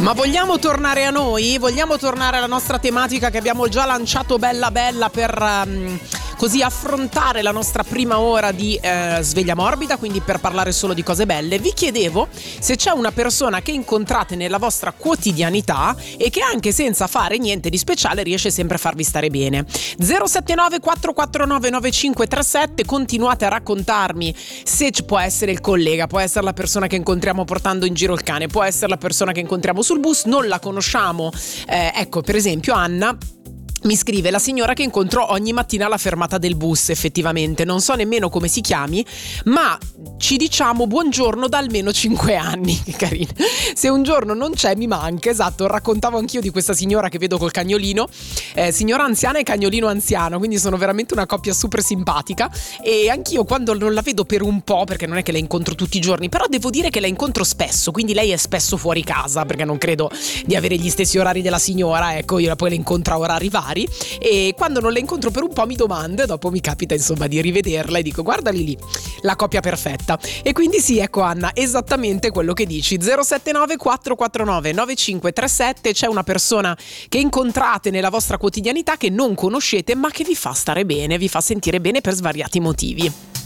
Ma vogliamo tornare a noi? Vogliamo tornare alla nostra tematica che abbiamo già lanciato bella bella per così affrontare la nostra prima ora di sveglia morbida, quindi per parlare solo di cose belle. Vi chiedevo se c'è una persona che incontrate nella vostra quotidianità e che anche senza fare niente di speciale riesce sempre a farvi stare bene. 079 449 9537, continuate a raccontarmi se può essere il collega, può essere la persona che incontriamo portando in giro il cane, può essere la persona che incontriamo sul bus, non la conosciamo. Ecco, per esempio Anna mi scrive: la signora che incontro ogni mattina alla fermata del bus. Effettivamente non so nemmeno come si chiami, ma ci diciamo buongiorno da almeno 5 anni. Che carina. Se un giorno non c'è mi manca. Esatto, raccontavo anch'io di questa signora che vedo col cagnolino, signora anziana e cagnolino anziano, quindi sono veramente una coppia super simpatica. E anch'io quando non la vedo per un po', perché non è che la incontro tutti i giorni, però devo dire che la incontro spesso, quindi lei è spesso fuori casa, perché non credo di avere gli stessi orari della signora. Ecco, io poi la incontro a orari vari, e quando non la incontro per un po' mi domando, e dopo mi capita insomma di rivederla e dico: guardali lì, la coppia perfetta. E quindi sì, ecco Anna, esattamente quello che dici. 079 449 9537, c'è una persona che incontrate nella vostra quotidianità che non conoscete ma che vi fa stare bene, vi fa sentire bene per svariati motivi.